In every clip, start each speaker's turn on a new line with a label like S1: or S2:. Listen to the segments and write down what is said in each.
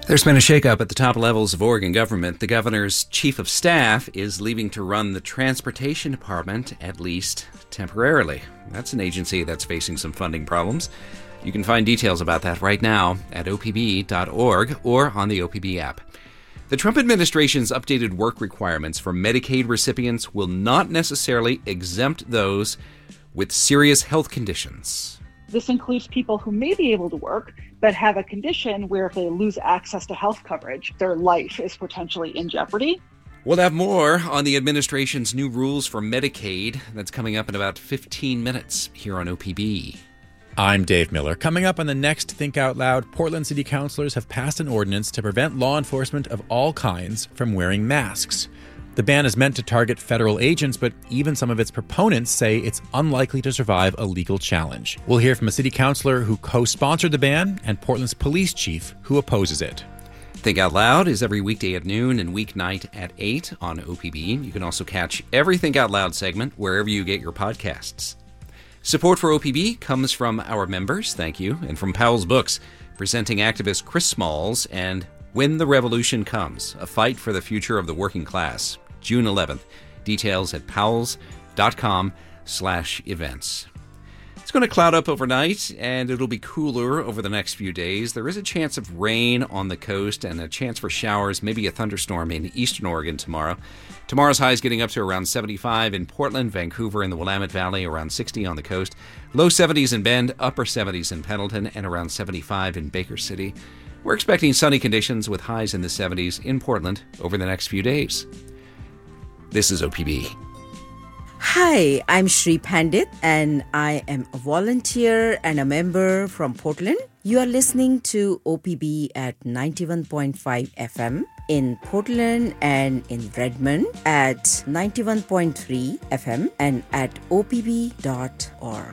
S1: There's been a shakeup at the top levels of Oregon government. The governor's chief of staff is leaving to run the transportation department, at least temporarily. That's an agency that's facing some funding problems. You can find details about that right now at opb.org or on the OPB app. The Trump administration's updated work requirements for Medicaid recipients will not necessarily exempt those with serious health conditions.
S2: This includes people who may be able to work, but have a condition where if they lose access to health coverage, their life is potentially in jeopardy.
S1: We'll have more on the administration's new rules for Medicaid. That's coming up in about 15 minutes here on OPB.
S3: I'm Dave Miller. Coming up on the next Think Out Loud, Portland City Councilors have passed an ordinance to prevent law enforcement of all kinds from wearing masks. The ban is meant to target federal agents, but even some of its proponents say it's unlikely to survive a legal challenge. We'll hear from a city councilor who co-sponsored the ban and Portland's police chief who opposes it.
S1: Think Out Loud is every weekday at noon and weeknight at 8 on OPB. You can also catch every Think Out Loud segment wherever you get your podcasts. Support for OPB comes from our members, thank you, and from Powell's Books, presenting activist Chris Smalls and When the Revolution Comes, A Fight for the Future of the Working Class. June 11th. Details at powells.com/events. It's going to cloud up overnight, and it'll be cooler over the next few days. There is a chance of rain on the coast and a chance for showers, maybe a thunderstorm in eastern Oregon tomorrow. Tomorrow's high is getting up to around 75 in Portland, Vancouver, and the Willamette Valley, around 60 on the coast. Low 70s in Bend, upper 70s in Pendleton, and around 75 in Baker City. We're expecting sunny conditions with highs in the 70s in Portland over the next few days. This is OPB.
S4: Hi, I'm Shri Pandit, and I am a volunteer and a member from Portland. You are listening to OPB at 91.5 FM in Portland and in Redmond, at 91.3 FM and at opb.org.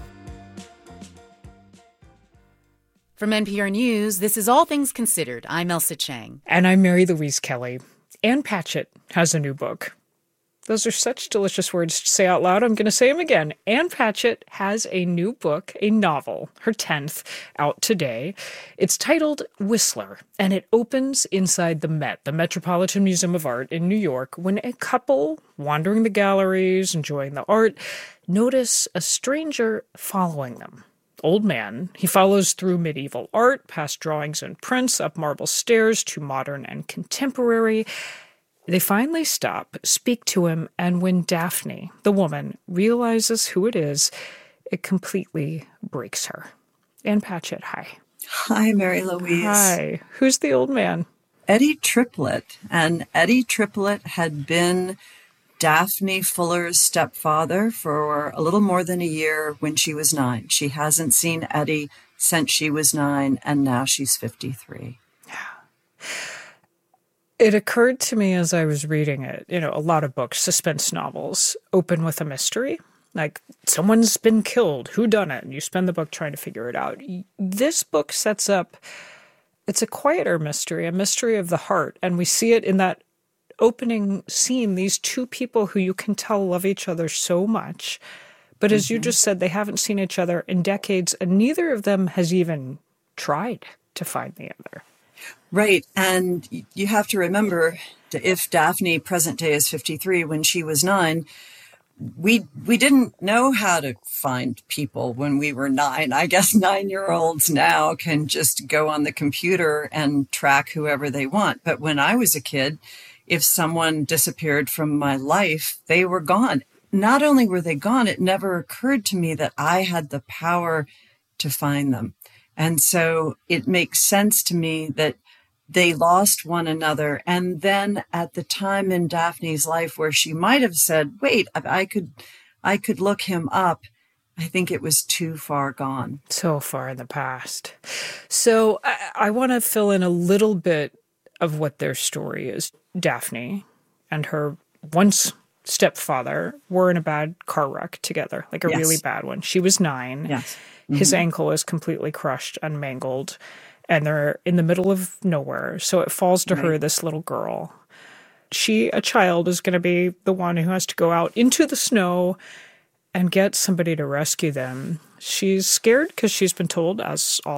S5: From NPR News, this is All Things Considered. I'm Elsa Chang.
S6: And I'm Mary Louise Kelly. Ann Patchett has a new book. Those are such delicious words to say out loud. I'm going to say them again. Ann Patchett has a new book, a novel, her 10th, out today. It's titled Whistler, and it opens inside the Met, the Metropolitan Museum of Art in New York, when a couple wandering the galleries, enjoying the art, notice a stranger following them. Old man. He follows through medieval art, past drawings and prints, up marble stairs to modern and contemporary. They finally stop, speak to him, and when Daphne, the woman, realizes who it is, it completely breaks her. Ann Patchett, hi.
S7: Hi, Mary Louise.
S6: Hi. Who's the old man?
S7: Eddie Triplett. And Eddie Triplett had been Daphne Fuller's stepfather for a little more than a year when she was 9. She hasn't seen Eddie since she was 9, and now she's 53.
S6: It occurred to me as I was reading it, a lot of books, suspense novels, open with a mystery. Like, someone's been killed, who done it? And you spend the book trying to figure it out. This book sets up, it's a quieter mystery, a mystery of the heart. And we see it in that opening scene, these two people who you can tell love each other so much. But as you just said, they haven't seen each other in decades, and neither of them has even tried to find the other.
S7: Right. And you have to remember, if Daphne present day is 53, when she was 9, we didn't know how to find people when we were 9. I guess 9-year-olds now can just go on the computer and track whoever they want. But when I was a kid, if someone disappeared from my life, they were gone. Not only were they gone, it never occurred to me that I had the power to find them. And so it makes sense to me that they lost one another. And then at the time in Daphne's life where she might have said, wait, I could look him up, I think it was too far gone.
S6: So far in the past. So I want to fill in a little bit of what their story is. Daphne and her once stepfather were in a bad car wreck together, like a really bad one. She was 9.
S7: Yes.
S6: His ankle is completely crushed and mangled, and they're in the middle of nowhere. So it falls to her, this little girl. She, a child, is going to be the one who has to go out into the snow and get somebody to rescue them. She's scared because she's been told, as all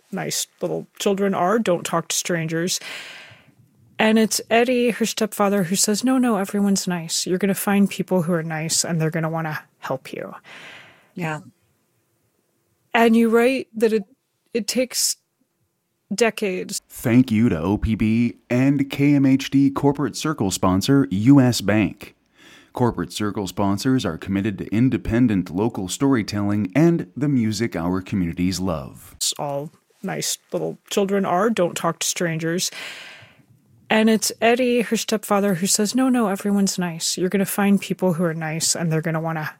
S6: nice little children are. Don't talk to strangers. And it's Eddie, her stepfather, who says, no, everyone's nice. You're going to find people who are nice, and they're going to want to help you.
S7: Yeah.
S6: And you write that it takes decades.
S8: Thank you to OPB and KMHD Corporate Circle sponsor, U.S. Bank. Corporate Circle sponsors are committed to independent local storytelling and the music our communities love.
S6: All nice little children are. Don't talk to strangers. And it's Eddie, her stepfather, who says, no, everyone's nice. You're going to find people who are nice, and they're going to want to